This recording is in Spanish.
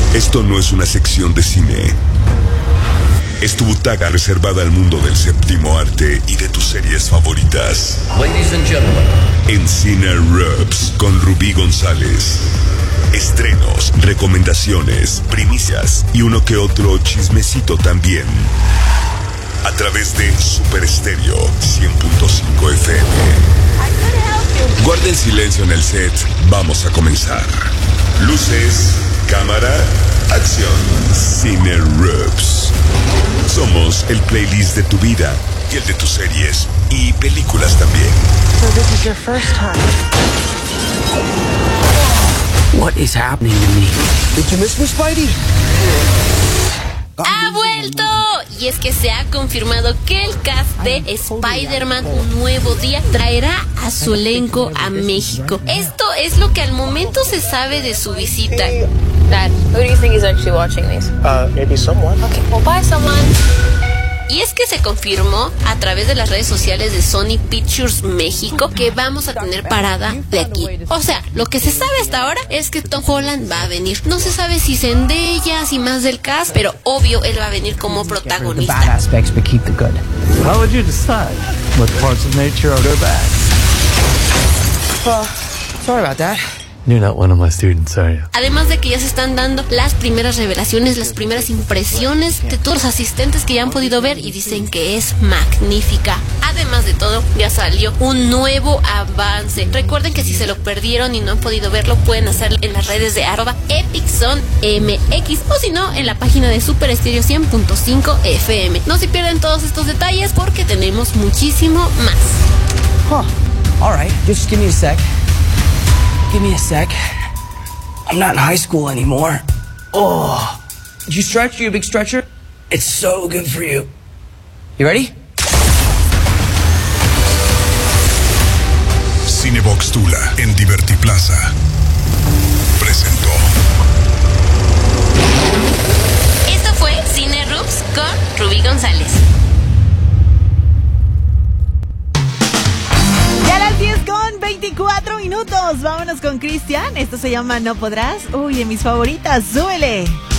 Esto no es una sección de cine. Es tu butaca reservada al mundo del séptimo arte y de tus series favoritas. Ladies and gentlemen. En Cine Rubs con Rubí González. Estrenos, recomendaciones, primicias y uno que otro chismecito también. A través de Super Estéreo 100.5 FM. Guarden silencio en el set. Vamos a comenzar. Luces, cámara, acción. Cine Rubs. Somos el playlist de tu vida y el de tus series y películas también. So this is your first time. What is happening to me? Did you miss me, Spidey? ¡Ha vuelto! Y es que se ha confirmado que el cast de Spider-Man Un Nuevo Día traerá a su elenco a México. Esto es lo que al momento se sabe de su visita. Dad, who do you think is actually watching these? Maybe someone. Okay, well, bye, someone. Y es que se confirmó a través de las redes sociales de Sony Pictures México que vamos a tener parada de aquí. O sea, lo que se sabe hasta ahora es que Tom Holland va a venir. No se sabe si Zendaya, si más del cast, pero obvio él va a venir como protagonista. Bad aspects, but keep the good. How would you decide what parts of nature are good or bad? Sorry about that. You're not one of my students, are you? Además de que ya se están dando las primeras revelaciones, las primeras impresiones de todos los asistentes que ya han podido ver y dicen que es magnífica. Además de todo, ya salió un nuevo avance. Recuerden que si se lo perdieron y no han podido verlo, pueden hacerlo en las redes de @EpicZoneMX o si no, en la página de Super Estéreo 100.5 FM. No se pierdan todos estos detalles porque tenemos muchísimo más. All right, just give me a sec. Give me a sec. I'm not in high school anymore. Oh, did you stretch? You a big stretcher? It's so good for you. You ready? Cinebox Tula en Divertiplaza presentó. Esto fue Cine Rubs con Rubí González. Ya a las 10:24. Vámonos con Cristian. Esto se llama No Podrás. Uy, de mis favoritas. ¡Súbele!